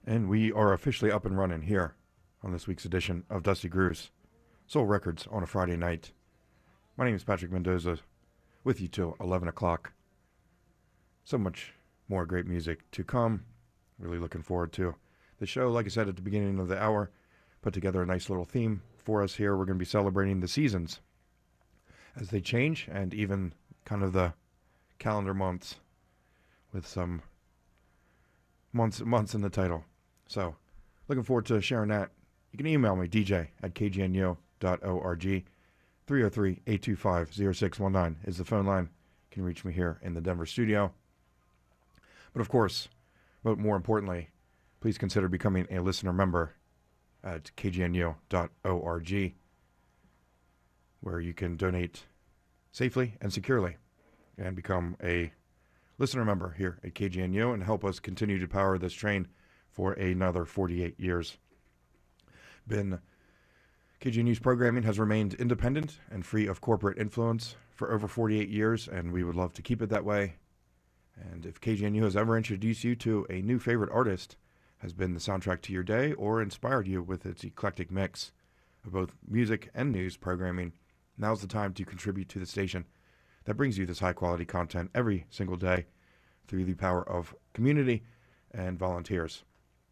And we are officially up and running here on this week's edition of Dusty Grooves, Soul Records on a Friday night. My name is Patrick Mendoza, with you till 11 o'clock. So much more great music to come. Really looking forward to the show. Like I said at the beginning of the hour, put together a nice little theme for us here. We're going to be celebrating the seasons as they change, and even kind of the calendar months with some months in the title. So, looking forward to sharing that. You can email me, dj@kgnu.org. 303-825-0619 is the phone line. You can reach me here in the Denver studio. But of course, but more importantly, please consider becoming a listener member at kgnu.org, where you can donate safely and securely and become a listener member here at KGNU and help us continue to power this train for another 48 years. KGNU's programming has remained independent and free of corporate influence for over 48 years, and we would love to keep it that way. And if KGNU has ever introduced you to a new favorite artist, has been the soundtrack to your day, or inspired you with its eclectic mix of both music and news programming, now's the time to contribute to the station that brings you this high-quality content every single day through the power of community and volunteers.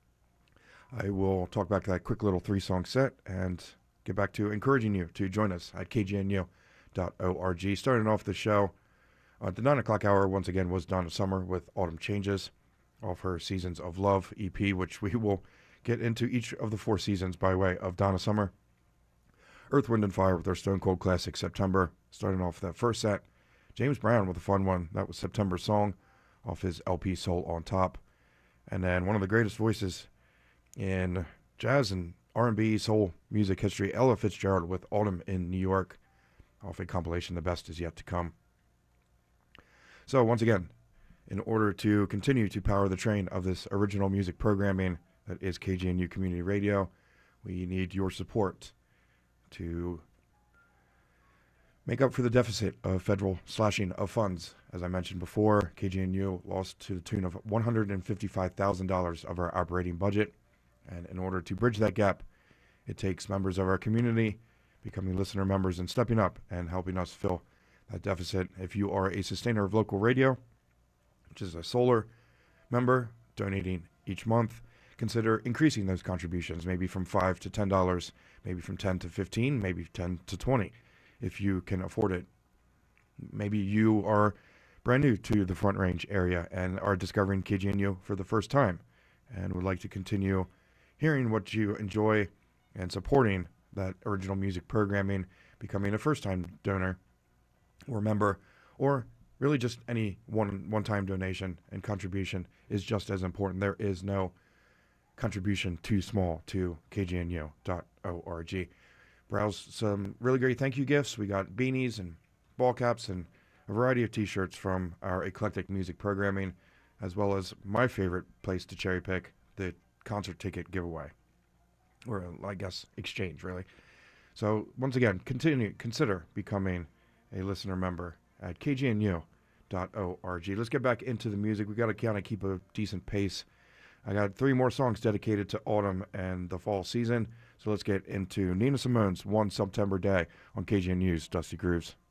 I will talk back to that quick little 3-song set and get back to encouraging you to join us at kgnu.org. Starting off the show at the 9 o'clock hour, once again, was Donna Summer with Autumn Changes off her Seasons of Love EP, which we will get into each of the 4 seasons by way of Donna Summer. Earth, Wind, and Fire with their Stone Cold classic September. Starting off that first set, James Brown with a fun one. That was September's song off his LP Soul on Top. And then one of the greatest voices in jazz and R&B soul music history, Ella Fitzgerald with Autumn in New York off a compilation, The Best Is Yet to Come. So once again, in order to continue to power the train of this original music programming that is KGNU Community Radio, we need your support to make up for the deficit of federal slashing of funds. As I mentioned before, KGNU lost to the tune of $155,000 of our operating budget. And in order to bridge that gap, it takes members of our community becoming listener members and stepping up and helping us fill that deficit. If you are a sustainer of local radio, which is a solar member, donating each month, consider increasing those contributions, maybe from $5 to $10, maybe from 10 to 15, maybe 10 to 20, if you can afford it. Maybe you are brand new to the Front Range area and are discovering KGNU for the first time and would like to continue hearing what you enjoy and supporting that original music programming, becoming a first-time donor or member, or really just any one-time donation and contribution is just as important. There is no contribution too small to kgnu.org. Browse some really great thank you gifts. We got beanies and ball caps and a variety of t-shirts from our eclectic music programming, as well as my favorite place to cherry pick, the concert ticket giveaway, or I guess exchange, really. So once again, consider becoming a listener member at kgnu.org. Let's get back into the music. We got to kind of keep a decent pace. I got 3 more songs dedicated to autumn and the fall season. So let's get into Nina Simone's One September Day on KGNU's Dusty Grooves.